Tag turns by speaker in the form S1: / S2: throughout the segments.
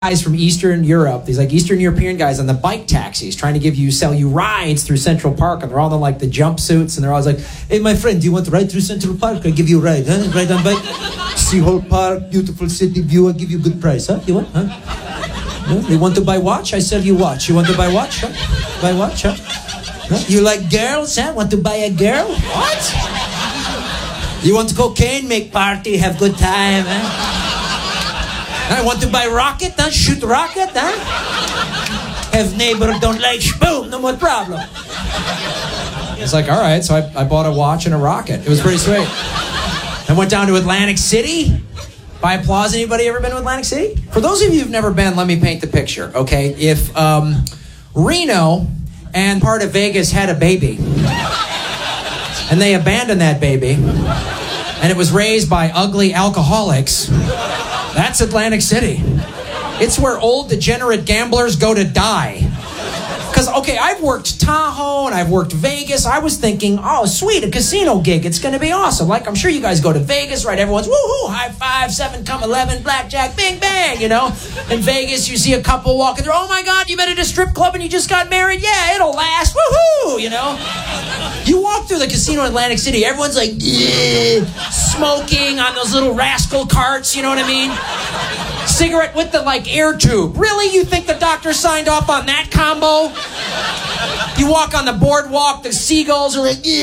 S1: guys from Eastern Europe, these like Eastern European guys on the bike taxis trying to sell you rides through Central Park, and they're all in like the jumpsuits, and they're always like, hey, my friend, do you want to ride through Central Park? I'll give you a ride, huh? Ride on bike? Seahole Park, beautiful city view, I'll give you a good price, huh? You want, huh? No? You want to buy watch? I sell you watch. You want to buy watch, huh? Buy watch, huh? Huh? You like girls, huh? Want to buy a girl? What? You want cocaine? Make party, have good time, huh? I want to buy rocket, huh? Shoot rocket, huh? Have neighbor don't like, boom, no more problem. It's like, all right, so I bought a watch and a rocket. It was pretty sweet. I went down to Atlantic City. By applause, anybody ever been to Atlantic City? For those of you who've never been, let me paint the picture, okay? If Reno and part of Vegas had a baby, and they abandoned that baby, and it was raised by ugly alcoholics, that's Atlantic City. It's where old degenerate gamblers go to die. Because, okay, I've worked Tahoe and I've worked Vegas. I was thinking, oh, sweet, a casino gig. It's going to be awesome. Like, I'm sure you guys go to Vegas, right? Everyone's, woohoo, high five, 7, come 11, blackjack, bing, bang, you know? In Vegas, you see a couple walking through. Oh, my God, you met at a strip club and you just got married? Yeah, it'll last. Woohoo, you know? You walk through the casino in Atlantic City, everyone's like, yeah, smoking on those little rascal carts, you know what I mean? Cigarette with the, like, air tube. Really? You think the doctor signed off on that combo? You walk on the boardwalk, the seagulls are like,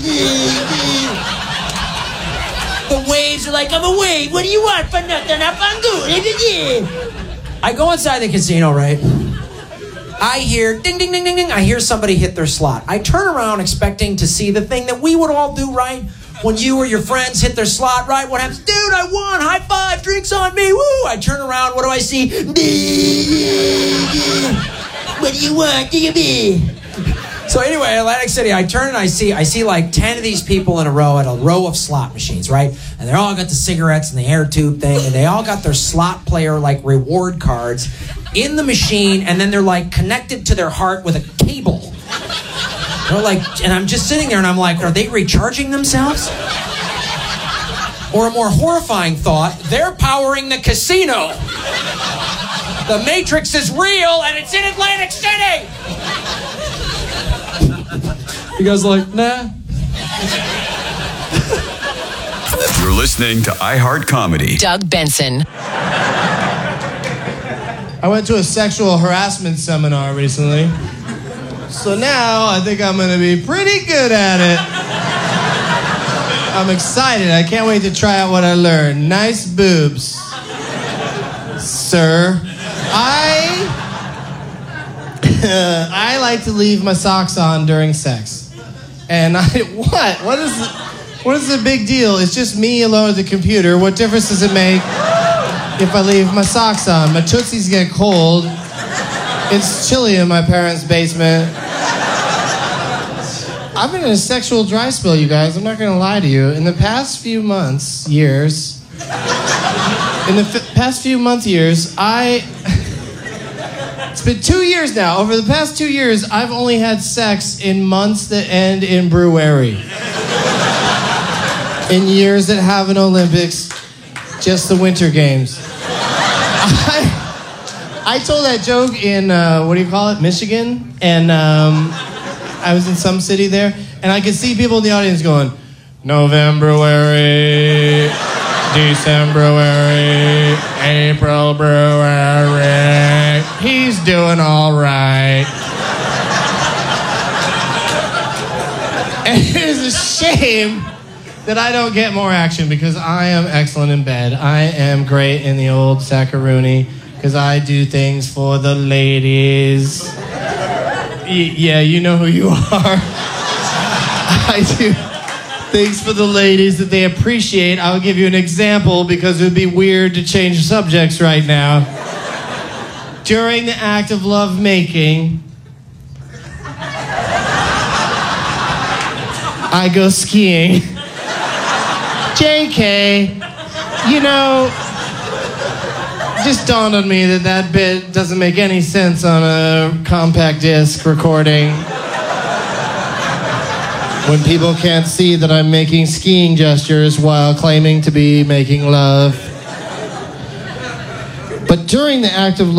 S1: the waves are like, I'm a wave. What do you want for nothing? I'm good. I go inside the casino, right? I hear ding, ding, ding, ding, ding. I hear somebody hit their slot. I turn around expecting to see the thing that we would all do, right? When you or your friends hit their slot, right? What happens? Dude, I won. High five. Drinks on me. Woo. I turn around. What do I see? What do you want? Give me. So anyway, Atlantic City, I turn and I see like 10 of these people in a row at a row of slot machines, right? And they all got the cigarettes and the air tube thing, and they all got their slot player like reward cards in the machine, and then they're like connected to their heart with a cable. They're like, and I'm just sitting there and I'm like, are they recharging themselves? Or a more horrifying thought, they're powering the casino. The Matrix is real and it's in Atlantic City. You guys like, nah?
S2: You're listening to iHeart Comedy.
S3: Doug Benson.
S4: I went to a sexual harassment seminar recently. So now I think I'm going to be pretty good at it. I'm excited. I can't wait to try out what I learned. Nice boobs, sir. I like to leave my socks on during sex. And what is the big deal? It's just me alone at the computer. What difference does it make if I leave my socks on? My tootsies get cold. It's chilly in my parents' basement. I've been in a sexual dry spell, you guys. I'm not going to lie to you. In the past few months, years, it's been 2 years now. Over the past 2 years, I've only had sex in months that end in brewery. In years that have an Olympics, just the Winter Games. I told that joke in, Michigan, and I was in some city there, and I could see people in the audience going, November-wary, December-wary, April-brewery, he's doing all right. And it is a shame that I don't get more action because I am excellent in bed. I am great in the old sackaroonie because I do things for the ladies. Yeah, you know who you are. I do things for the ladies that they appreciate. I'll give you an example because it would be weird to change subjects right now. During the act of lovemaking, I go skiing. JK, you know, just dawned on me that bit doesn't make any sense on a compact disc recording. When people can't see that I'm making skiing gestures while claiming to be making love. But during the act of